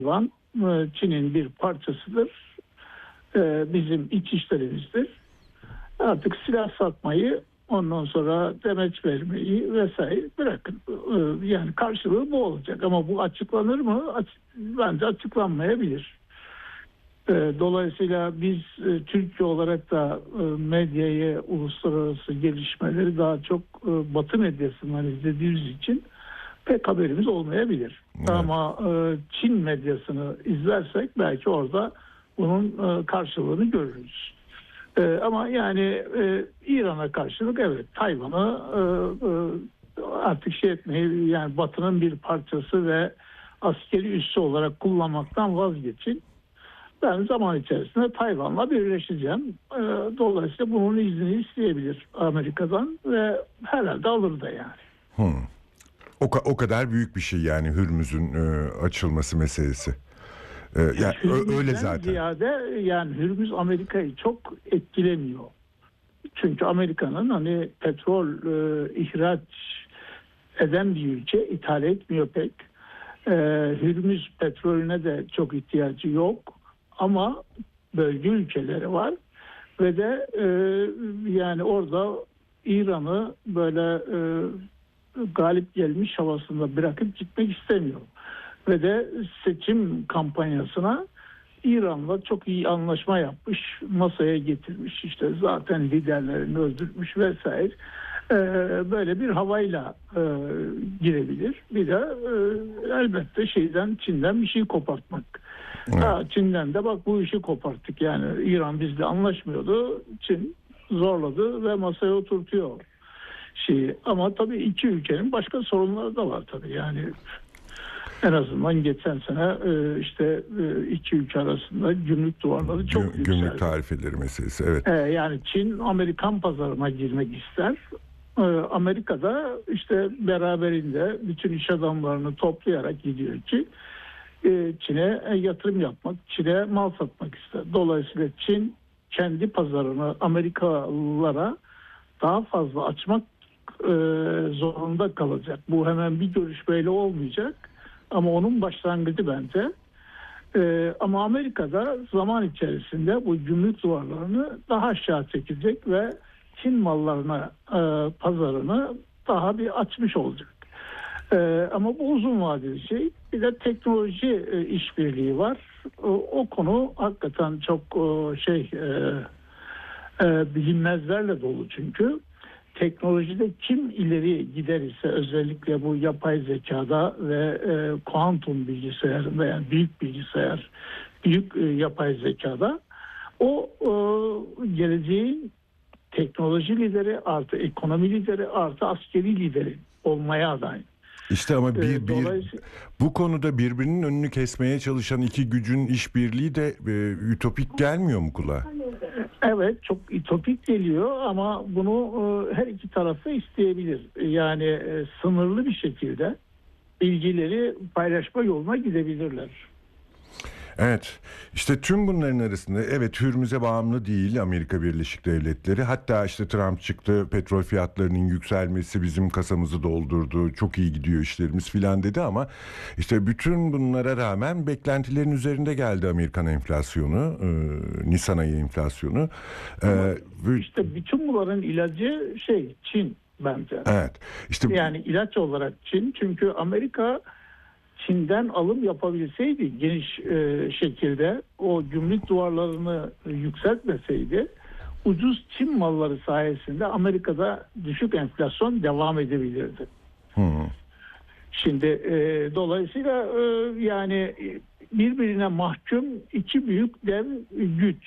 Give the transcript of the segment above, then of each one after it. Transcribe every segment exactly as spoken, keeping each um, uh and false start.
Tayvan e, Çin'in bir parçasıdır. E, bizim iç işlerimizdir. Artık silah satmayı, ondan sonra demeç vermeyi vesaire bırakın. E, yani karşılığı bu olacak. Ama bu açıklanır mı? Aç, bence açıklanmayabilir. E, dolayısıyla biz e, Türkiye olarak da e, medyayı, uluslararası gelişmeleri daha çok e, Batı medyasından izlediğimiz için pek haberimiz olmayabilir. Evet. Ama e, Çin medyasını izlersek belki orada bunun e, karşılığını görürüz. E, ama yani e, İran'a karşılık evet Tayvan'ı e, e, artık şey etmeyi, yani Batı'nın bir parçası ve askeri üssü olarak kullanmaktan vazgeçin. Ben zaman içerisinde Tayvan'la birleşeceğim. E, dolayısıyla bunun iznini isteyebilir Amerika'dan ve herhalde alır da yani. Hmm. O, o kadar büyük bir şey yani Hürmüz'ün e, açılması meselesi. E, yani ö, öyle zaten. Ziyade yani Hürmüz Amerika'yı çok etkilemiyor. Çünkü Amerika'nın hani petrol e, ihraç eden bir ülke, ithal etmiyor pek. E, Hürmüz petrolüne de çok ihtiyacı yok. Ama bölge ülkeleri var ve de e, yani orada İran'ı böyle e, galip gelmiş havasında bırakıp gitmek istemiyor. Ve de seçim kampanyasına İran'la çok iyi anlaşma yapmış, masaya getirmiş, işte zaten liderlerini öldürmüş vesaire. Ee, böyle bir havayla e, girebilir. Bir de e, elbette şeyden, Çin'den bir şey kopartmak. Evet. Ha, Çin'den de bak bu işi koparttık. Yani İran bizle anlaşmıyordu. Çin zorladı ve masaya oturtuyor şeyi. Ama tabii iki ülkenin başka sorunları da var tabii. Yani en azından geçen sene e, işte e, iki ülke arasında gümrük duvarları çok Güm, yükseldi. Gümrük tarifeleri meselesi, evet. E, yani Çin Amerikan pazarına girmek ister. E, Amerika'da işte beraberinde bütün iş adamlarını toplayarak gidiyor ki e, Çin'e yatırım yapmak, Çin'e mal satmak ister. Dolayısıyla Çin kendi pazarını Amerikalılara daha fazla açmak e, zorunda kalacak. Bu hemen bir görüşmeyle olmayacak. Ama onun başlangıcı bence. Ee, ama Amerika'da zaman içerisinde bu gümrük duvarlarını daha aşağı çekecek ve Çin mallarına e, pazarını daha bir açmış olacak. Ee, ama bu uzun vadeli şey. Bir de teknoloji e, işbirliği var. O, o konu hakikaten çok e, şey e, e, bilinmezlerle dolu çünkü. Teknolojide kim ileri gider ise özellikle bu yapay zekada ve e, kuantum bilgisayarında, yani büyük bilgisayar, büyük e, yapay zekada o e, geleceğin teknoloji lideri artı ekonomi lideri artı askeri lideri olmaya aday. İşte ama bir, Ee, bir dolayısıyla... bu konuda birbirinin önünü kesmeye çalışan iki gücün işbirliği de e, ütopik gelmiyor mu kulağa? Evet, çok ütopik geliyor ama bunu e, her iki tarafta isteyebilir. Yani e, sınırlı bir şekilde bilgileri paylaşma yoluna gidebilirler. Evet, işte tüm bunların arasında evet Hürmüz'e bağımlı değil Amerika Birleşik Devletleri. Hatta işte Trump çıktı, petrol fiyatlarının yükselmesi bizim kasamızı doldurdu, çok iyi gidiyor işlerimiz filan dedi ama işte bütün bunlara rağmen beklentilerin üzerinde geldi Amerikan enflasyonu, e, Nisan ayı enflasyonu. E, işte bütün bunların ilacı şey Çin bence. Evet. İşte yani ilaç olarak Çin, çünkü Amerika Çin'den alım yapabilseydi geniş e, şekilde, o gümrük duvarlarını yükseltmeseydi, ucuz Çin malları sayesinde Amerika'da düşük enflasyon devam edebilirdi. Hı. Şimdi e, dolayısıyla e, yani birbirine mahkum iki büyük dev güç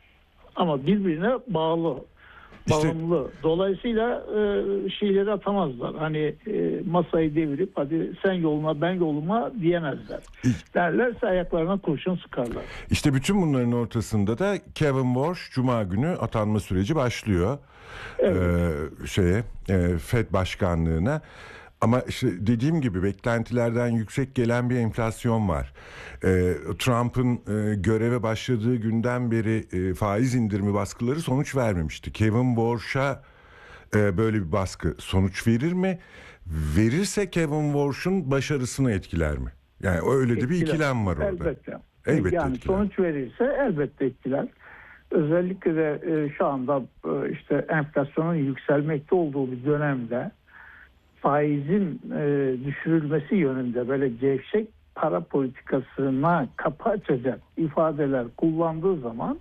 ama birbirine bağlı. İşte, bağımlı. Dolayısıyla e, şeyleri atamazlar. Hani e, masayı devirip hadi sen yoluna ben yoluma diyemezler. Derlerse ayaklarına kurşun sıkarlar. İşte bütün bunların ortasında da Kevin Warsh Cuma günü atanma süreci başlıyor. Evet. Ee, şeye e, Fed başkanlığına. Ama işte dediğim gibi beklentilerden yüksek gelen bir enflasyon var. Ee, Trump'ın e, göreve başladığı günden beri e, faiz indirimi baskıları sonuç vermemişti. Kevin Warsh'a e, böyle bir baskı sonuç verir mi? Verirse Kevin Warsh'un başarısını etkiler mi? Yani öyle de bir Etkiler. ikilem var orada. Elbette. Elbette yani etkiler. sonuç verirse elbette etkiler. Özellikle de e, şu anda e, işte enflasyonun yükselmekte olduğu bir dönemde faizin e, düşürülmesi yönünde böyle gevşek para politikasına kapı açacak ifadeler kullandığı zaman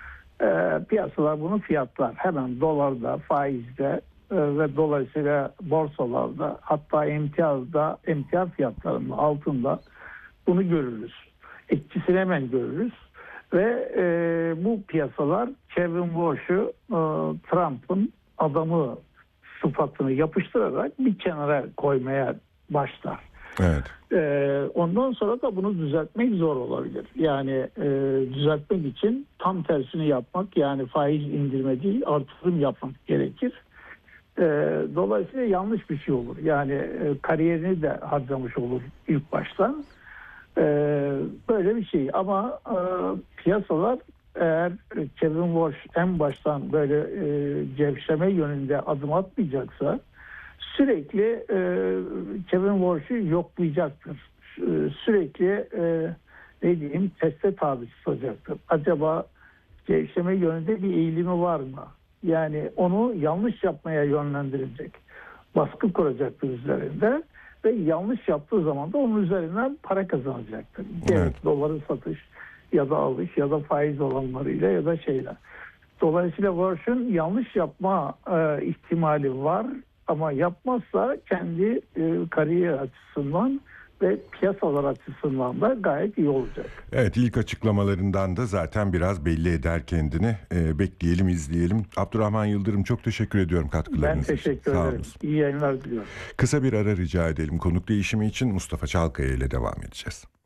e, piyasalar bunu fiyatlar. Hemen dolarda, faizde e, ve dolayısıyla borsalarda, hatta emtiyazda, emtia fiyatlarının altında bunu görürüz. Etkisini hemen görürüz. Ve e, bu piyasalar Kevin Walsh'u e, Trump'ın adamı sıfatını yapıştırarak bir kenara koymaya başlar. Evet. E, ondan sonra da bunu düzeltmek zor olabilir. Yani e, düzeltmek için tam tersini yapmak, yani faiz indirme değil artırım yapmak gerekir. E, dolayısıyla yanlış bir şey olur. Yani e, kariyerini de harcamış olur ilk baştan. Ee, böyle bir şey ama e, piyasalar eğer Kevin Walsh en baştan böyle e, gevşeme yönünde adım atmayacaksa sürekli e, Kevin Walsh'u yoklayacaktır. Sü- Sürekli e, ne diyeyim teste tabi tutacaktır. Acaba gevşeme yönünde bir eğilimi var mı? Yani onu yanlış yapmaya yönlendirecek. Baskı kuracaktır üzerinde. Ve yanlış yaptığı zaman da onun üzerinden para kazanacaktır. Gerek Evet. doları satış ya da alış ya da faiz olanlarıyla ya da şeyler. Dolayısıyla Walsh'un yanlış yapma e, ihtimali var ama yapmazsa kendi e, kariyer açısından ve piyasalar açısından da gayet iyi olacak. Evet, ilk açıklamalarından da zaten biraz belli eder kendini. Ee, bekleyelim, izleyelim. Abdurrahman Yıldırım, çok teşekkür ediyorum Ben katkılarınız için. teşekkür Sağ ederim. olunuz. İyi yayınlar diliyorum. Kısa bir ara rica edelim. Konuk değişimi için Mustafa Çalkaya ile devam edeceğiz.